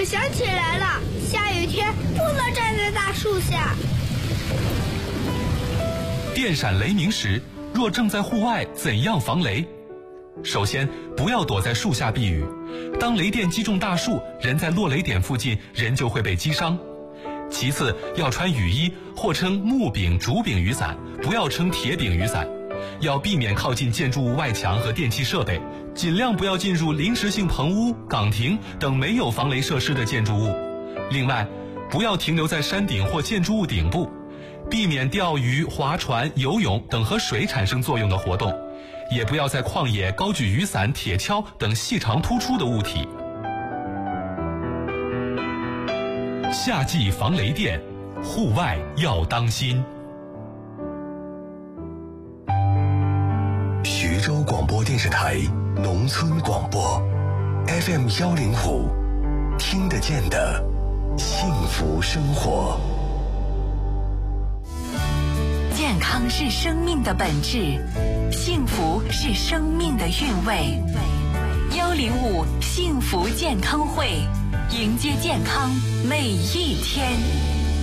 想起来了，下雨天不能站在大树下。 电闪雷鸣时，若正在户外，怎样防雷？首先，不要躲在树下避雨。当雷电击中大树，人在落雷点附近，人就会被击伤。其次，要穿雨衣或称木柄、竹柄雨伞，不要称铁柄雨伞。要避免靠近建筑物外墙和电气设备，尽量不要进入临时性棚屋、岗亭等没有防雷设施的建筑物。另外，不要停留在山顶或建筑物顶部，避免钓鱼、划船、游泳等和水产生作用的活动，也不要在旷野高举雨伞、铁锹等细长突出的物体。夏季防雷电，户外要当心。 徐州广播电视台农村广播 FM105，听得见的幸福生活。 健康是生命的本质，幸福是生命的韵味。105幸福健康会，迎接健康每一天。